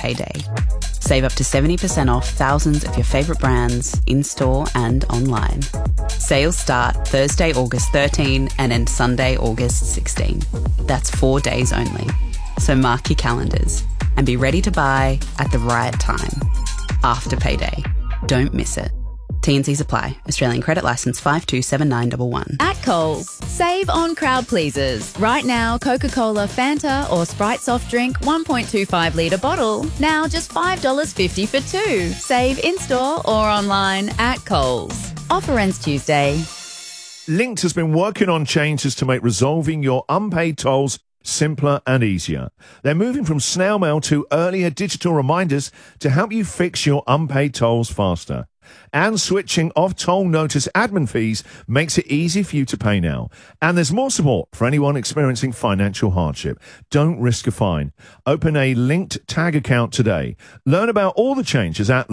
payday. Save up to 70% off thousands of your favourite brands in-store and online. Sales start Thursday, August 13 and end Sunday, August 16. That's 4 days only. So mark your calendars and be ready to buy at the right time. After payday. Don't miss it. T&Cs apply. Australian credit licence 527911. At Coles, save on crowd pleasers. Right now, Coca-Cola, Fanta or Sprite soft drink 1.25 litre bottle. Now just $5.50 for two. Save in-store or online at Coles. Offer ends Tuesday. Linkt has been working on changes to make resolving your unpaid tolls simpler and easier. They're moving from snail mail to earlier digital reminders to help you fix your unpaid tolls faster. And switching off toll notice admin fees makes it easy for you to pay now. And there's more support for anyone experiencing financial hardship. Don't risk a fine. Open a Linkt tag account today. Learn about all the changes at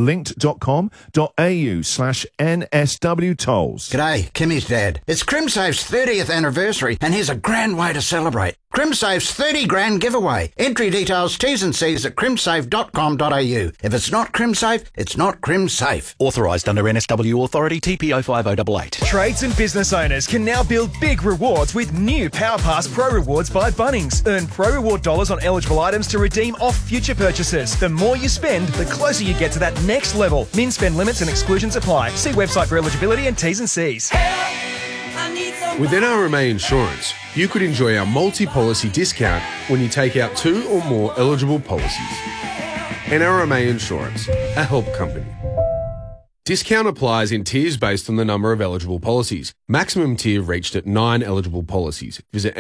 linkt.com.au/NSW tolls. G'day, Kimmy's dad. It's CrimSafe's 30th anniversary, and here's a grand way to celebrate. CrimSafe's 30 grand giveaway. Entry details, T's and C's at crimsafe.com.au. If it's not CrimSafe, it's not CrimSafe. Authorised under NSW Authority TPO 5088. Trades and business owners can now build big rewards with new PowerPass Pro Rewards by Bunnings. Earn Pro Reward dollars on eligible items to redeem off future purchases. The more you spend, the closer you get to that next level. Min spend limits and exclusions apply. See website for eligibility and T's and C's. With NRMA Insurance, you could enjoy our multi-policy discount when you take out 2 or more eligible policies. NRMA Insurance, a help company. Discount applies in tiers based on the number of eligible policies. Maximum tier reached at 9 eligible policies. Visit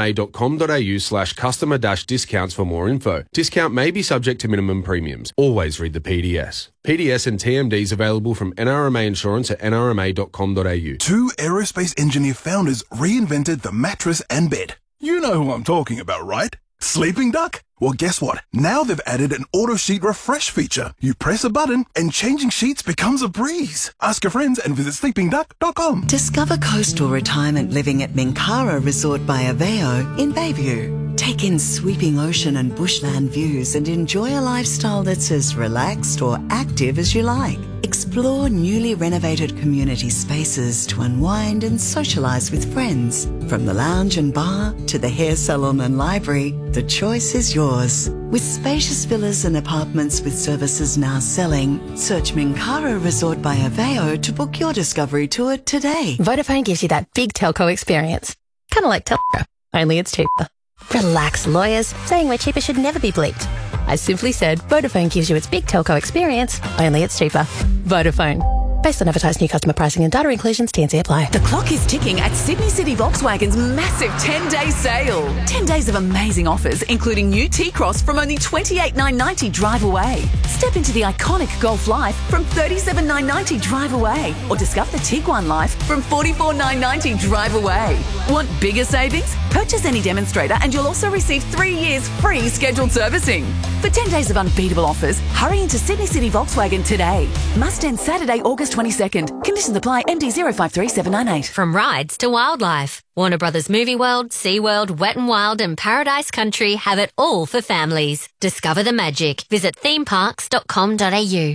nrma.com.au/customer-discounts for more info. Discount may be subject to minimum premiums. Always read the PDS. PDS and TMDs available from NRMA Insurance at nrma.com.au. 2 aerospace engineer founders reinvented the mattress and bed. You know who I'm talking about, right? Sleeping Duck? Well, guess what? Now they've added an auto sheet refresh feature. You press a button and changing sheets becomes a breeze. Ask your friends and visit sleepingduck.com. Discover coastal retirement living at Minkara Resort by Aveo in Bayview. Take in sweeping ocean and bushland views and enjoy a lifestyle that's as relaxed or active as you like. Explore newly renovated community spaces to unwind and socialise with friends. From the lounge and bar to the hair salon and library, the choice is yours. With spacious villas and apartments with services now selling, search Minkara Resort by Aveo to book your discovery tour today. Vodafone gives you that big telco experience. Kind of like telco, only it's cheaper. Relax, lawyers. Saying we're cheaper should never be bleeped. I simply said Vodafone gives you its big telco experience, only it's cheaper. Vodafone. Based on advertised new customer pricing and data inclusions, T&C apply. The clock is ticking at Sydney City Volkswagen's massive 10-day sale. 10 days of amazing offers, including new T-Cross from only $28,990 drive away. Step into the iconic Golf Life from $37,990 drive away. Or discover the Tiguan Life from $44,990 drive away. Want bigger savings? Purchase any demonstrator and you'll also receive 3 years free scheduled servicing. For 10 days of unbeatable offers, hurry into Sydney City Volkswagen today. Must end Saturday, August 22nd. Conditions apply. MD 053798. From rides to wildlife, Warner Brothers Movie World, SeaWorld, Wet n Wild and Paradise Country have it all for families. Discover the magic. Visit themeparks.com.au.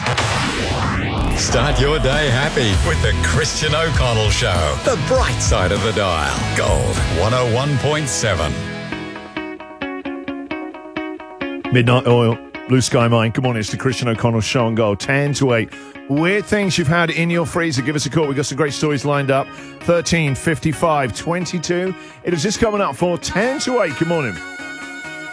Start your day happy with the Christian O'Connell Show. The bright side of the dial. Gold 101.7. Midnight Oil, Blue Sky Mine. Good morning, it's the Christian O'Connell Show on Gold. 10 to 8. Weird things you've had in your freezer. Give us a call. We've got some great stories lined up. 13 55 22. It is just coming up for 10 to 8. Good morning.